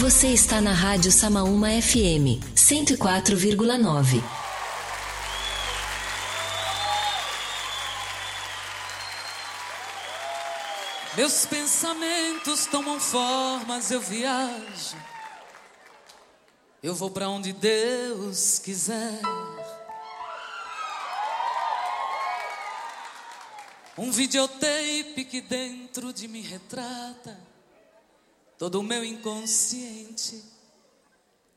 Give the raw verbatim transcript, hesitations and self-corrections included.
Você está na Rádio Samaúma F M, cento e quatro vírgula nove. Meus pensamentos tomam formas, eu viajo. Eu vou pra onde Deus quiser. Um videotape que dentro de mim retrata todo o meu inconsciente.